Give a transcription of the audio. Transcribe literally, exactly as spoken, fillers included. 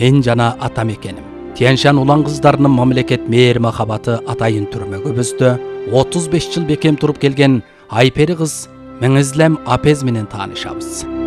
мен жана атам экеним. Тяньшан улан кыздарынын мамлекет мээр махабаты атайын түрмөгө бөздө. отуз беш жыл бекем туруп келген Айпери кыз Меңизлем апез менен таанышабыз.